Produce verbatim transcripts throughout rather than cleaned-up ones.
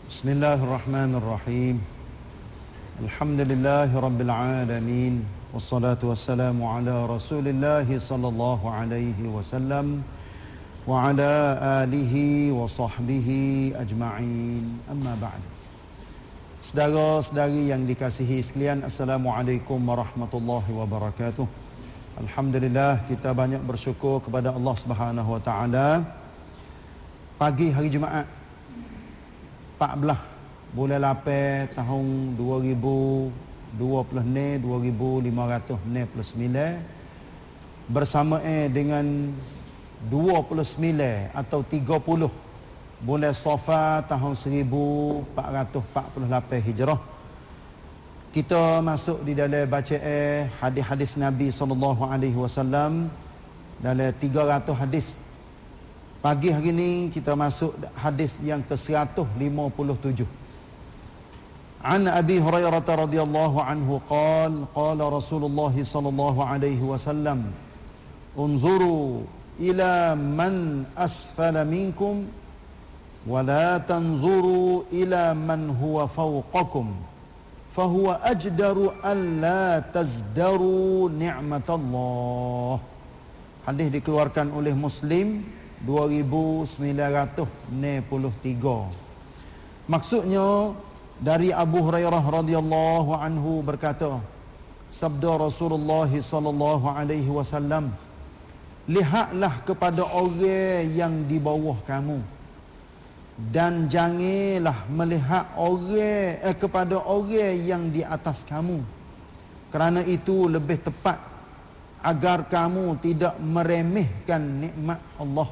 Bismillahirrahmanirrahim. Alhamdulillahi rabbil alamin. Wassalatu wassalamu ala Rasulillah sallallahu alaihi wasallam wa ala alihi wa sahbihi ajma'in. Amma ba'd. Saudara-saudari yang dikasihi sekalian, Assalamualaikum warahmatullahi wabarakatuh. Alhamdulillah, kita banyak bersyukur kepada Allah Subhanahu wa taala. Pagi hari Jumaat empat belas bulan lapan tahun dua ribu dua puluh ni dua ribu lima ratus enam puluh sembilan bersamaan dengan dua puluh sembilan atau tiga puluh bulan Safar tahun seribu empat ratus empat puluh lapan Hijrah. Kita masuk di dalam bacaan hadis-hadis Nabi sallallahu alaihi wasallam dalam tiga ratus hadis. Pagi hari ini kita masuk hadis yang ke seratus lima puluh tujuh. An Abi Hurairah radhiyallahu anhu qala qala Rasulullah sallallahu alaihi wasallam unzuru ila man asfala minkum wa la tanzuru ila man huwa fawqakum fahuwa ajdaru an la tazdaru ni'matallah. Hadis dikeluarkan oleh Muslim dua ribu sembilan ratus enam puluh tiga. Maksudnya dari Abu Hurairah radhiyallahu anhu berkata, sabda Rasulullah sallallahu alaihi wasallam, lihatlah kepada orang yang di bawah kamu dan janganlah melihat orang eh, kepada orang yang di atas kamu, kerana itu lebih tepat agar kamu tidak meremehkan nikmat Allah.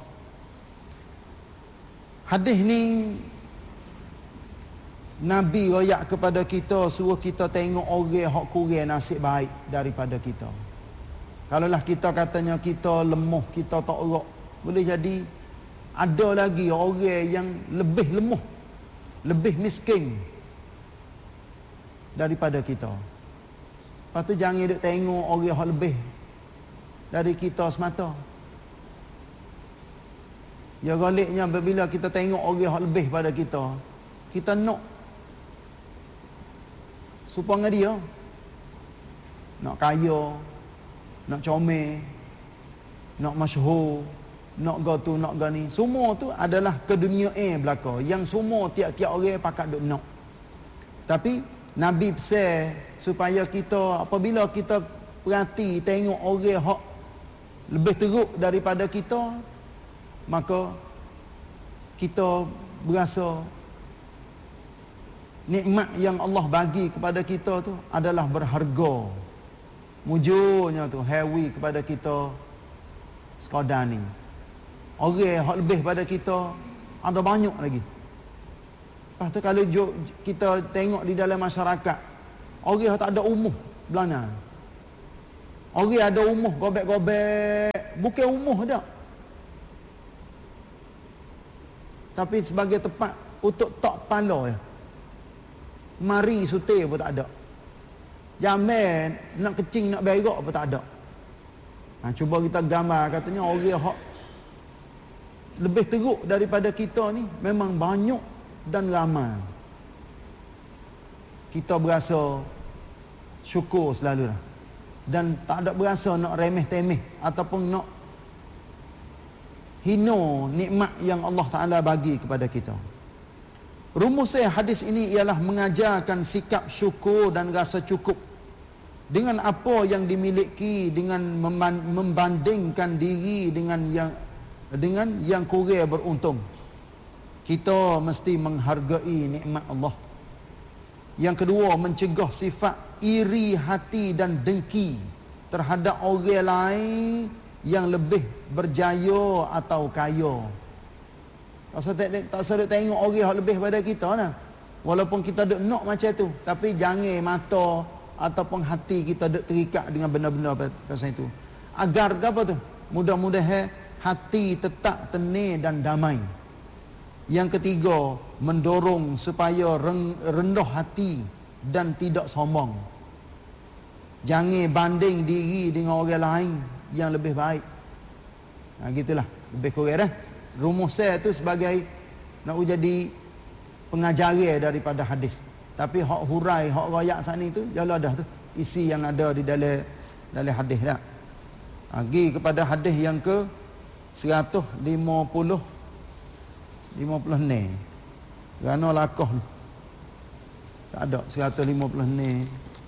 Hadis ni Nabi royak kepada kita, suruh kita tengok orang hak kurang nasib baik daripada kita. Kalaulah kita katanya kita lemah, kita tak erak, boleh jadi ada lagi orang yang lebih lemah, lebih miskin daripada kita. Lepas tu jangan duk tengok orang hak lebih dari kita semata. Ya galiknya apabila kita tengok orang yang lebih pada kita, kita nak supaya dengan dia, nak kaya, nak comel, nak masyhur, nak gatu, nak gani, semua tu adalah keduniaan belaka yang semua tiap-tiap orang pakat duk nak. Tapi Nabi pesan supaya kita apabila kita perhati tengok orang hak lebih teruk daripada kita, maka kita berasa nikmat yang Allah bagi kepada kita tu adalah berharga. Mujurnya tu hewi kepada kita sekadar ni. Orang yang lebih pada kita ada banyak lagi. Lepas tu kalau kita tengok di dalam masyarakat, orang yang tak ada umuh belana. Orang ada umuh gobek-gobek, bukan umuh dah. Tapi sebagai tempat untuk tok pala ya. Mari sutir pun tak ada. Jaman nak kecing nak berak pun tak ada. Ha, cuba kita gambar katanya orang hak lebih teruk daripada kita ni memang banyak dan ramai. Kita berasa syukur selalu lah. Dan tak ada berasa nak remeh-temeh ataupun nak hina nikmat yang Allah Ta'ala bagi kepada kita. Rumus hadis ini ialah mengajarkan sikap syukur dan rasa cukup dengan apa yang dimiliki, dengan membandingkan diri dengan yang dengan yang kurang beruntung. Kita mesti menghargai nikmat Allah. Yang kedua, mencegah sifat iri hati dan dengki terhadap orang lain yang lebih berjaya atau kaya. Tak sedek tak sedek tengok orang yang lebih pada kita nah. Walaupun kita duk nak macam tu, tapi jangan mata ataupun hati kita duk terikat dengan benda-benda pasal itu. Agar apa tu? Mudah-mudahan hati tetap tenang dan damai. Yang ketiga, mendorong supaya rendah hati dan tidak sombong. Jangan banding diri dengan orang lain yang lebih baik. Ha, gitulah, lebih kurang dah. Rumus saya tu sebagai nak jadi pengajaran daripada hadis. Tapi hak hurai, hak royak sana tu jalan dah tu. Isi yang ada di dalam dalam hadis dah. Lagi kepada hadis yang ke seratus lima puluh lima puluh ni. Kerana lakoh ni. Tak ada seratus lima puluh ni.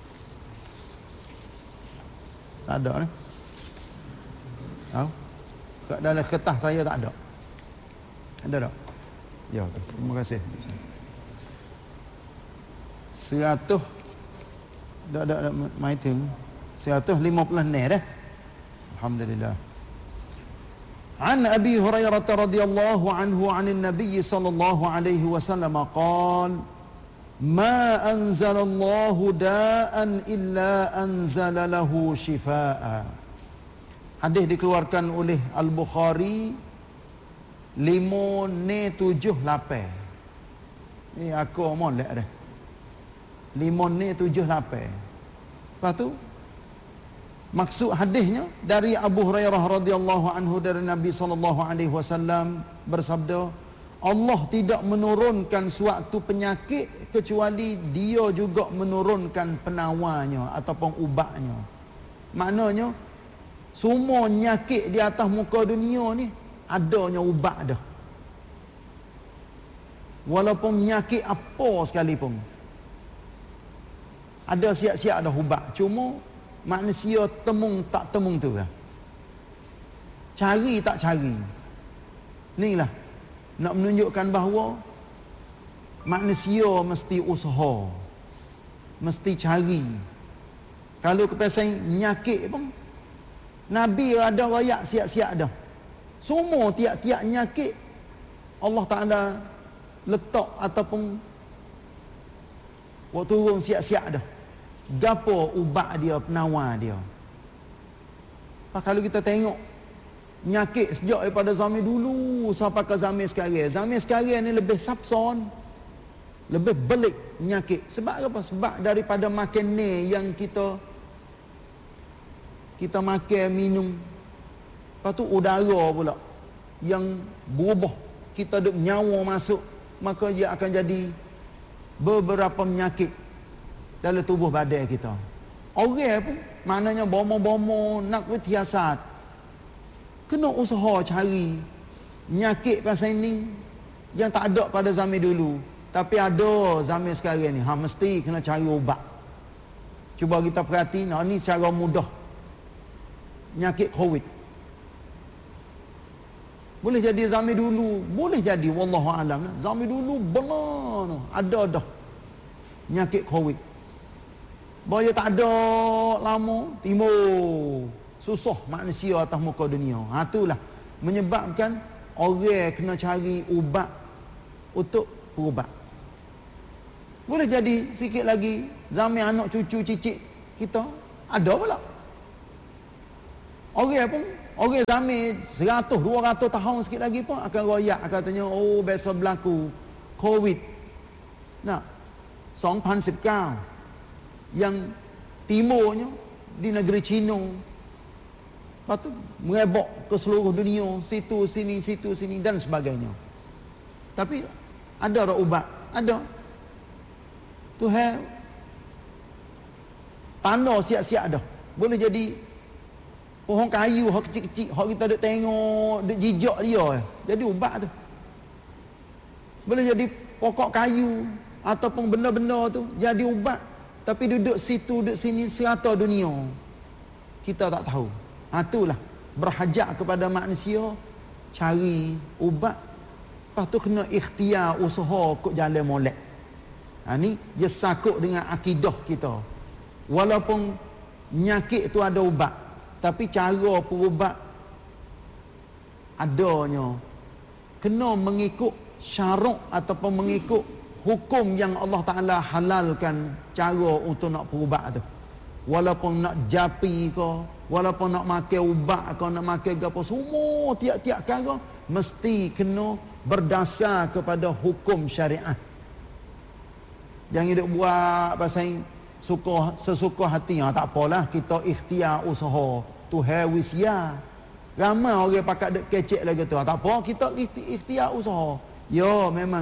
Tak ada ni. Tahu? Kat dalam kertas saya tak ada. Ada tak? Ya, terima kasih. Seratus dak dak dak mai ting. seratus lima puluh ni dah. Alhamdulillah. An Abi Hurairah radhiyallahu anhu 'anil Nabiy sallallahu alaihi wasallam qala ma anzalallahu da'an illa anzala lahu shifaa'a. Hadis dikeluarkan oleh Al-Bukhari lima ne tujuh lapan. Ni aku molek dah. lima ne tujuh lapan. Lepas tu maksud hadisnya dari Abu Hurairah radhiyallahu anhu dari Nabi sallallahu alaihi wasallam bersabda, Allah tidak menurunkan suatu penyakit kecuali dia juga menurunkan penawarnya ataupun ubatnya. Maknanya semua penyakit di atas muka dunia ni adanya ubat dah. Walaupun penyakit apa sekalipun ada siap-siap dah ubat. Cuma manusia temung tak temung tu lah. Cari tak cari. Inilah nak menunjukkan bahawa manusia mesti usaha, mesti cari. Kalau kepesan penyakit pun Nabi ada rakyat siap-siap dah. Semua tiap-tiap penyakit Allah Ta'ala letak ataupun waktu turun siap-siap dah. Gapo ubat dia, penawar dia. Pak, kalau kita tengok penyakit sejak daripada zaman dulu sampai ke zaman sekarang. Zaman sekarang ni lebih sapson, lebih belik penyakit. Sebab apa? Sebab daripada makan ni yang kita kita makan, minum. Lepas tu udara pula yang berubah. Kita ada nyawa masuk, maka dia akan jadi beberapa penyakit dalam tubuh badan kita. Orang pun maknanya bomo-bomo nak berhiasat. Kena usaha cari penyakit pasal ini yang tak ada pada zaman dulu. Tapi ada zaman sekarang ni. Ha, mesti kena cari ubat. Cuba kita perhati, nah ni cara mudah. Penyakit COVID. Boleh jadi zaman dulu, boleh jadi wallahu alam. Zaman dulu benar ada dah penyakit COVID. Bahaya tak ada lama timbul susah manusia atas muka dunia. Ha, itulah menyebabkan orang kena cari ubat untuk berubat. Boleh jadi sikit lagi zaman anak cucu cicit kita ada pula. Orang pun orang zaman seratus dua ratus tahun sikit lagi pun akan royak, akan tanya, oh biasa berlaku COVID. Nah, dua ribu sembilan belas yang timurnya di negeri Cina. Lepas tu merebak ke seluruh dunia, situ sini situ sini dan sebagainya. Tapi ada tak ubat? Ada. Tuhan tanda siap-siap dah. Boleh jadi pohon kayu hak kecil-kecil, hak kita duk tengok, duk jijak dia, jadi ubat tu. Boleh jadi pokok kayu ataupun benda-benda tu jadi ubat. Tapi duduk situ, duduk sini, serata dunia. Kita tak tahu. Ha, itulah berhajat kepada manusia cari ubat. Lepas tu kena ikhtiar usaha kok jalan molek. Ha, ni dia sakut dengan akidah kita. Walaupun penyakit tu ada ubat, tapi cara perubat adanya kena mengikut syarat ataupun mengikut hukum yang Allah Ta'ala halalkan cara untuk nak perubat tu. Walaupun nak japi ke, walaupun nak makan ubat ke, nak makan apa, semua tiap-tiap cara mesti kena berdasar kepada hukum syariat. Jangan hidup buat pasal suka sesuka hati. Ha, tak apalah, kita ikhtiar usaha. Tuhan wisya. Ramai orang pakat dek kecek lagi tu. Ha, tak apa, kita ikhtiar usaha. Ya memang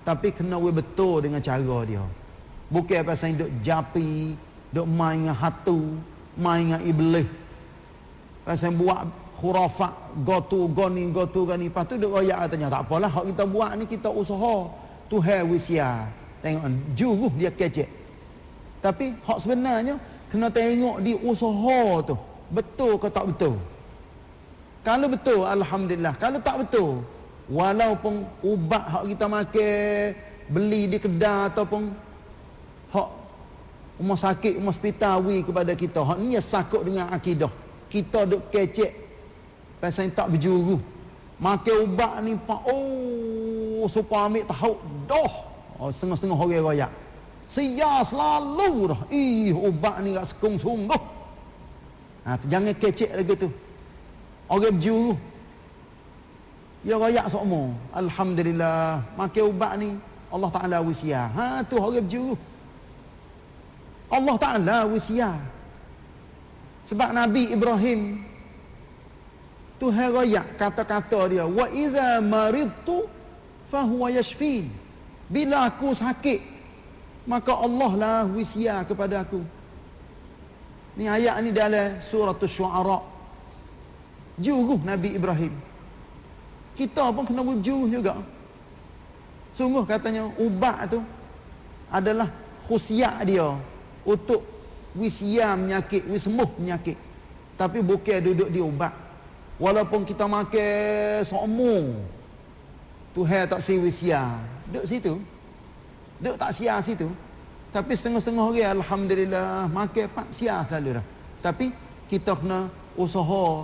Tapi kena we betul dengan cara dia. Bukan pasal duk japi, duk main dengan hatu, main dengan iblis. Pasal buat khurafat, gotu, goni, gotu, gani. Lepas tu duk royak katanya, tak apalah, hak kita buat ni kita usaha. Tuhan wisia. Tengok, juruh dia kecek. Tapi hak sebenarnya, kena tengok di usaha tu. Betul ke tak betul? Kalau betul, Alhamdulillah. Kalau tak betul, walaupun ubat hak kita makan, beli di kedai ataupun hak rumah sakit, rumah hospital wi kepada kita, hak ni sakut dengan akidah. Kita duk kecek pasal tak berjuru. Makan ubat ni pak, oh supaya ambil tahu dah. Oh, setengah-setengah orang royak. Sia selalu dah. Ih, ubat ni kat sekung sungguh. Ha, jangan kecek lagi tu. Orang berjuru. Ya royak semua. Alhamdulillah. Makan ubat ni Allah Ta'ala wisia. Ha, tu orang berjuru. Allah Ta'ala wisia. Sebab Nabi Ibrahim, Tuhan royak kata-kata dia, wa idza maridtu fahuwa yashfin. Bila aku sakit, maka Allah lah wisia kepada aku. Ni ayat ni dalam surah Asy-Syu'ara. Juruh Nabi Ibrahim. Kita pun kena berjuruh juga. Sungguh katanya ubat tu adalah khusiat dia untuk wisia penyakit, wisembuh penyakit. Tapi bukan duduk di ubat. Walaupun kita makan seumur, Tuhan tak si wisia. Duduk situ. Duduk tak sia situ. Tapi setengah-setengah orang Alhamdulillah makan pak sia selalu dah. Tapi kita kena usaha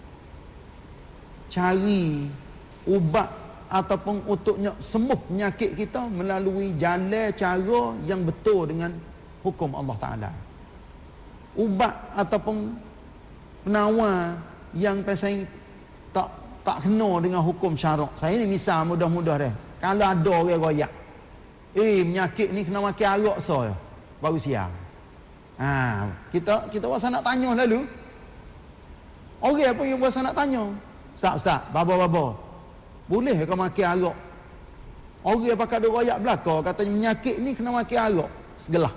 cari ubat ataupun untuknya sembuh penyakit kita melalui jalan cara yang betul dengan hukum Allah Ta'ala. Ubat ataupun penawar yang pasal tak tak kena dengan hukum syarak. Saya ni misal mudah-mudah dah. Kalau ada orang royak, eh penyakit ni kena makan arak so baru siang. Ha, kita kita rasa nak tanya lalu. Orang pun yang rasa nak tanya. Ustaz, ustaz, baba-baba. Boleh ke makan arak? Orang pakai duk royak belaka katanya penyakit ni kena makan arak segelah.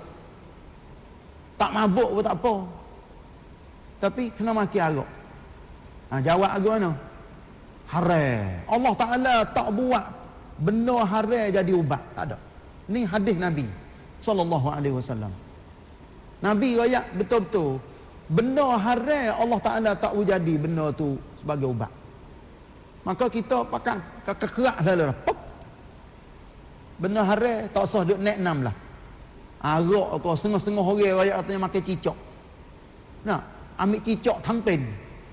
Tak mabuk pun tak apa. Tapi kena makan arak. Ha, jawab aku mana? Haram. Allah Ta'ala tak buat benda haram jadi ubat. Tak ada. Ni hadis Nabi sallallahu alaihi wasallam. Nabi royak betul-betul benda haram Allah Ta'ala tak boleh jadi benda tu sebagai ubat. Maka kita pakai kekerak dah lah. Pop. Benda haram tak usah duk naik enam lah. Arak atau setengah-setengah orang royak katanya makan cicak. Nak ambil cicak tampin.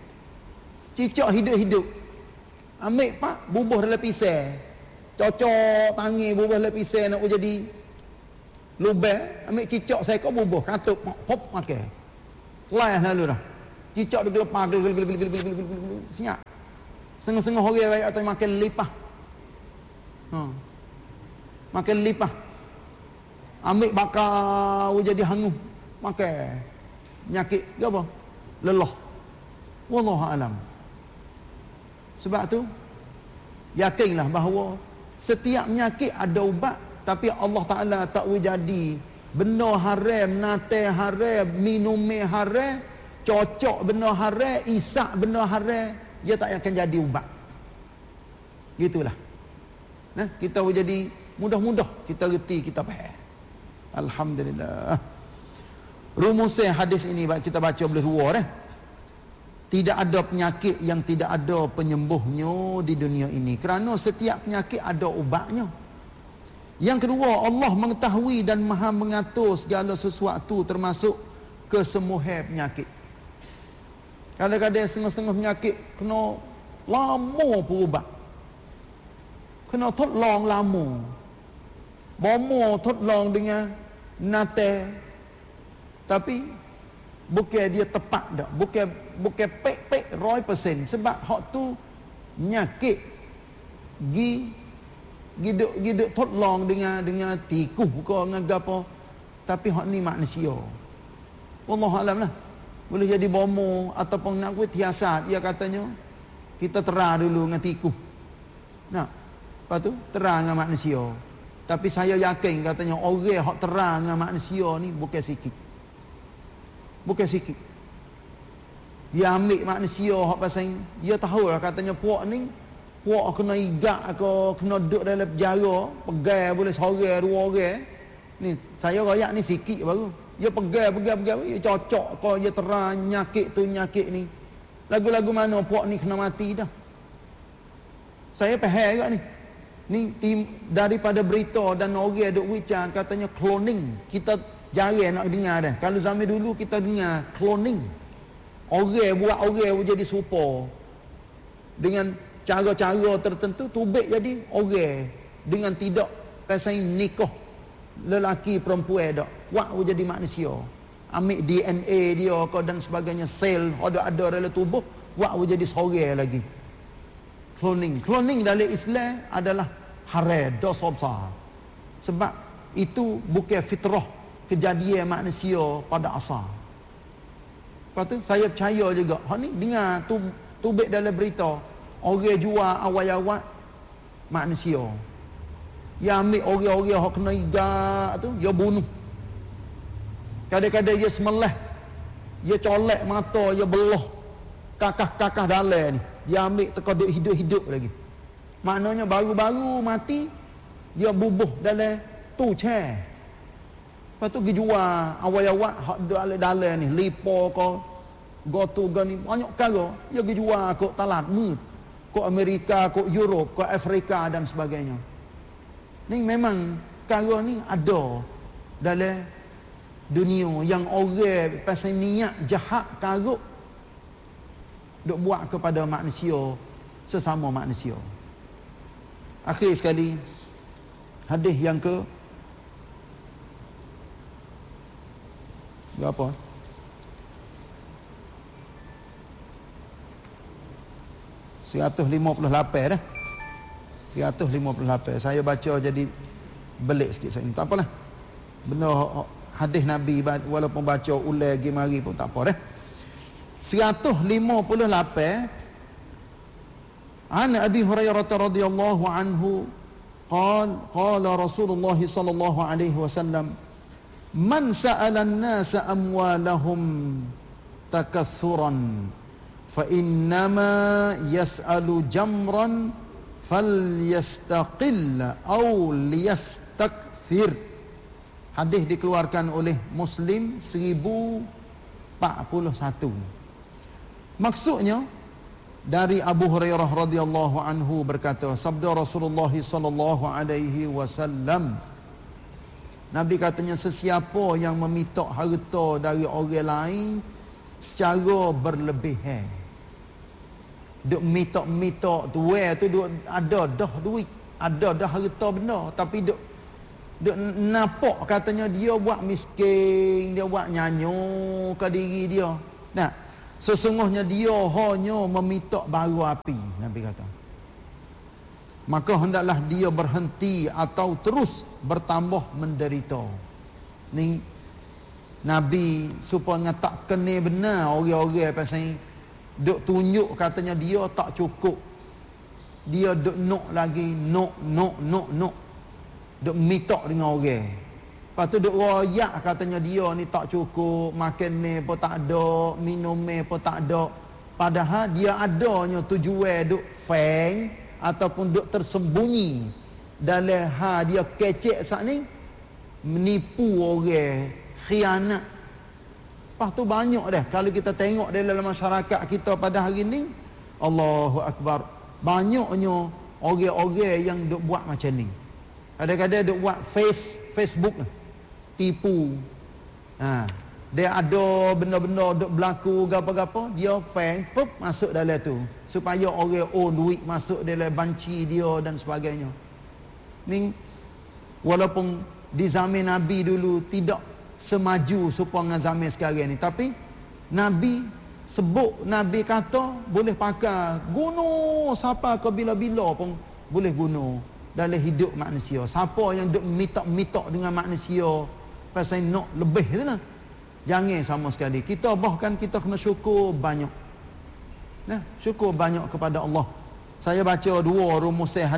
Cicak hidup-hidup. Ambil pak bubuh dalam pisau. Cocok tangi bubuh dalam pisau nak jadi lubang. Ambil cicak saya kau bubuh katup pop makan. Lain lalu dah. Cicak dia gelepar gel-gel-gel-gel-gel-gel senyap. Setengah-setengah orang royak katanya makan lipah. Ha. Makan lipah. Ambil bakar jadi hangus. Makan. Penyakit ke apa? Lelah. Wallahu alam. Sebab tu yakinlah bahawa setiap penyakit ada ubat, tapi Allah Ta'ala tak boleh jadi benda haram, nate haram, minum haram, cocok benda haram, isak benda haram, dia tak akan jadi ubat. Gitulah. Nah, kita boleh jadi mudah-mudah kita reti, kita faham. Alhamdulillah. Rumusnya hadis ini kita baca boleh dua dah. Tidak ada penyakit yang tidak ada penyembuhnya di dunia ini. Kerana setiap penyakit ada ubatnya. Yang kedua, Allah mengetahui dan maha mengatur segala sesuatu termasuk kesembuhan penyakit. Kadang-kadang setengah-setengah penyakit kena lama berubat. Kena tolong lama. Bomo tolong dengan nate. Tapi bukan dia tepat dak. Bukan bukan pek-pek one hundred percent sebab hak tu nyakit gi giduk giduk tolong dengan dengan tikus ke dengan gapo, tapi hak ni manusia. Wallahu alam lah. Boleh jadi bomo ataupun nak buat hiasat, dia katanya kita terang dulu dengan tikus. Nah, lepas tu terang dengan manusia. Tapi saya yakin katanya orang hak terang dengan manusia ni bukan sikit. Bukan sikit. Dia ambil manusia hak pasal dia tahu lah katanya puak ni puak kena igak ke kena duduk dalam penjara, pegang boleh seorang dua orang. Ni saya royak ni sikit baru. Dia pegang pegang pegang dia cocok kau dia terang nyakit tu nyakit ni. Lagu-lagu mana puak ni kena mati dah. Saya faham juga ni. Ni tim, daripada berita dan orang duk wican katanya cloning. Kita jarang nak dengar dah. Kalau zaman dulu kita dengar cloning. Orang buat orang jadi serupa. Dengan cara-cara tertentu tubik jadi orang. Dengan tidak pasal nikah lelaki perempuan dak. Wak jadi manusia. Ambil D N A dia kau dan sebagainya, sel ada-ada dalam tubuh, wak jadi seorang lagi. Cloning. Cloning dalam Islam adalah haram, dosa besar. Sebab itu bukan fitrah kejadian manusia pada asal. Lepas tu saya percaya juga, hak ni dengar tu tubik dalam berita, orang jual awal-awal manusia. Dia ambil orang-orang hak kena igak tu, dia bunuh. Kadang-kadang dia semelah, dia colek mata, dia belah kakah-kakah dalam ni. Dia ambil terkodok hidup-hidup lagi. Maknanya baru-baru mati, dia bubuh dalam tu chair. Lepas tu pergi jual awal-awal hak dalam ni, lipo ko, gotu go ni, banyak perkara. Dia pergi jual ke talat mut, ke Amerika, ke Europe, ke Afrika dan sebagainya. Ni memang perkara ni ada dalam dunia yang orang pasal niat jahat karuk duk buat kepada manusia sesama manusia. Akhir sekali, hadis yang ke berapa? seratus lima puluh lapan dah. seratus lima puluh lapan. Saya baca jadi belik sikit saya. Tak apalah. Benar hadis Nabi walaupun baca ulang lagi mari pun tak apa dah. seratus lima puluh lapan. An Abi Hurairah radhiyallahu anhu قال قال رسول الله صلى الله عليه وسلم من سأل الناس أموالهم تكثرا فإنما يسأل جمرا فليستقل أو ليستكثر. Hadis dikeluarkan oleh Muslim seribu empat puluh satu. Maksudnya dari Abu Hurairah radhiyallahu anhu berkata, sabda Rasulullah sallallahu alaihi wasallam, Nabi katanya, sesiapa yang meminta harta dari orang lain secara berlebihan, duk minta-minta tuai tu duk ada dah duit, ada dah harta benda, tapi duk duk nampak katanya dia buat miskin, dia buat nyanyo ke diri dia. Nah, sesungguhnya dia hanya meminta bara api, Nabi kata. Maka hendaklah dia berhenti atau terus bertambah menderita. Ni Nabi supaya tak kena benar orang-orang pasal duk tunjuk katanya dia tak cukup. Dia duk nok lagi, nok, nok, nok, nok. Duk minta dengan orang. Lepas tu duk royak katanya dia ni tak cukup, makan ni pun tak ada, minum ni pun tak ada. Padahal dia adanya tujuan duk feng ataupun duk tersembunyi dalam ha dia kecek sat ni, menipu orang, khianat. Lepas tu banyak dah kalau kita tengok dalam masyarakat kita pada hari ni, Allahu Akbar, banyaknya orang-orang yang duk buat macam ni. Kadang-kadang duk buat face Facebook tipu. Ha, dia ada benda-benda duk berlaku gapo-gapo, dia fang pop masuk dalam tu supaya orang own duit masuk dalam banci dia dan sebagainya. Ni walaupun di zaman Nabi dulu tidak semaju supaya dengan zaman sekarang ni, tapi Nabi sebut, Nabi kata boleh pakai guna siapa ke bila-bila pun boleh guna dalam hidup manusia. Siapa yang duk minta-minta dengan manusia pasal nak lebih tu lah, jangan sama sekali. Kita bahkan kita kena syukur banyak. Nah, syukur banyak kepada Allah. Saya baca dua rumusan hadis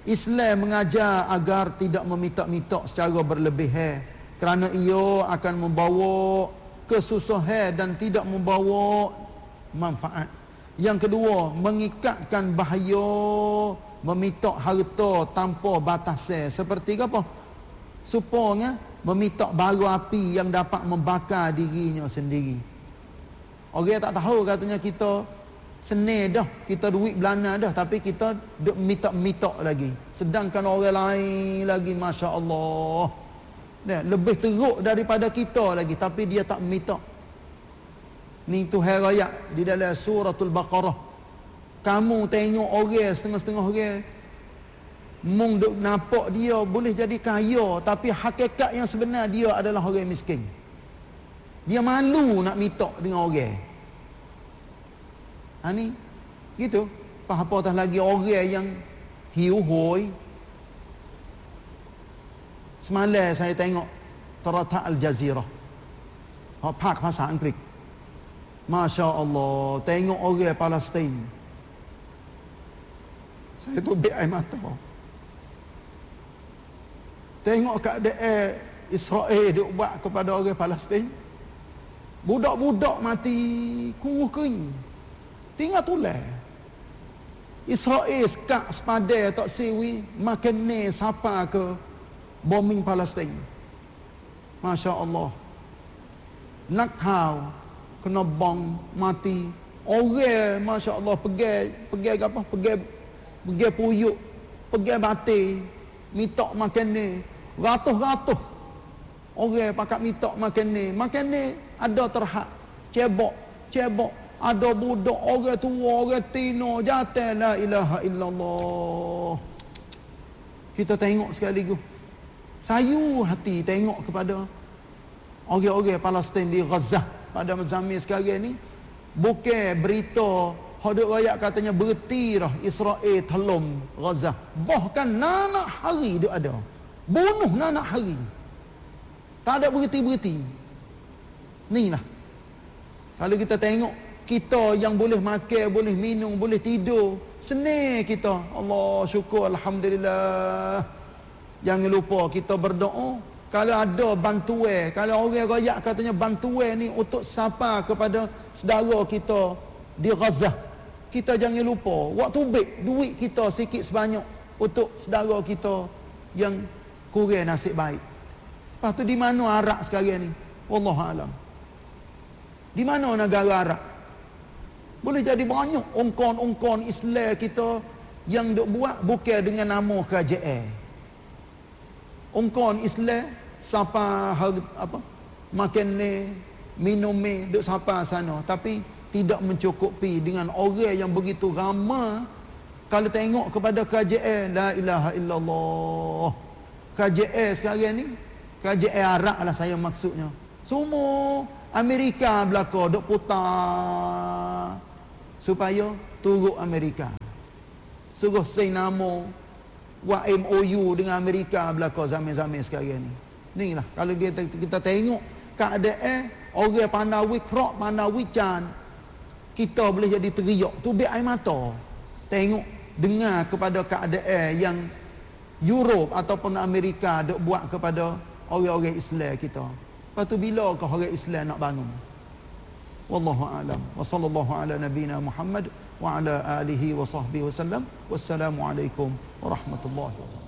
Islam mengajar agar tidak meminta-minta secara berlebihan, kerana ia akan membawa kesusahan dan tidak membawa manfaat. Yang kedua, mengikatkan bahaya meminta harta tanpa batasan. Seperti apa? Supaya meminta bara api yang dapat membakar dirinya sendiri. Orang tak tahu katanya kita senang dah, kita duit belana dah, tapi kita duk minta-minta lagi. Sedangkan orang lain lagi, Masya Allah, dia lebih teruk daripada kita lagi, tapi dia tak minta. Ni Tuhan ayat di dalam suratul Baqarah. Kamu tengok orang setengah-setengah orang, mung duk nampak dia boleh jadi kaya, tapi hakikat yang sebenar dia adalah orang miskin. Dia malu nak minta dengan orang. Ha ni gitu. Apa-apa lagi orang yang hiu hoi. Semalam saya tengok Terata Al Jazeera, pak bahasa Inggeris. Masya Allah, tengok orang Palestin, saya tu biar air mata. Tengok keadaan Israel dia buat kepada orang Palestin. Budak-budak mati kuruh kering, tinggal tulang. Israel sekak sepadan tak siwi makan ni siapa ke bombing Palestin. Masya Allah, nak tahu kena bom mati orang. Masya Allah, pergi pergi apa pergi pergi puyuk, pergi batik minta makan ni. Ratus-ratus orang pakat minta makan ni. Makan ni ada terhad, cebok, cebok, ada budak, orang tua, orang tino, jatuh, la ilaha illallah. Kita tengok sekali lagi, sayu hati tengok kepada orang-orang Palestin di Gaza pada zaman sekarang ni. Bukan berita hadut rakyat katanya berhenti dah Israel telum Gaza, bahkan nanak hari dia ada bunuh nanak hari, tak ada berhenti-berhenti. Ni lah, kalau kita tengok kita yang boleh makan, boleh minum, boleh tidur, senang kita. Allah syukur, Alhamdulillah. Jangan lupa kita berdoa. Kalau ada bantuan, kalau orang rakyat katanya bantuan ni untuk siapa kepada saudara kita di Gaza, kita jangan lupa waktu baik duit kita sikit sebanyak untuk saudara kita yang kurang nasib baik. Lepas tu di mana Arab sekarang ni? Wallahualam. Di mana negara Arab? Boleh jadi banyak ongkon-ongkon Islam kita yang duk buat bukan dengan nama kerajaan. Ongkon Islam siapa apa makan ni, minum ni, duk siapa sana, tapi tidak mencukupi dengan orang yang begitu ramai. Kalau tengok kepada kerajaan, la ilaha illallah. Kerajaan sekarang ni, kerajaan Arab lah saya maksudnya. Semua Amerika belaka duk putar supaya turut Amerika. Suruh say nama buat M O U dengan Amerika belaka zaman-zaman sekarang ni. Ni lah, kalau kita, kita tengok keadaan orang pandai wikrak, pandai wican, kita boleh jadi teriak tu biar air mata. Tengok, dengar kepada keadaan yang Europe ataupun Amerika duk buat kepada orang-orang Islam kita. Lepas tu bila ke orang Islam nak bangun? Wallahu a'lam. Wa sallallahu ala nabina Muhammad wa ala alihi wa sahbihi wasallam. Wassalamualaikum warahmatullahi wabarakatuh.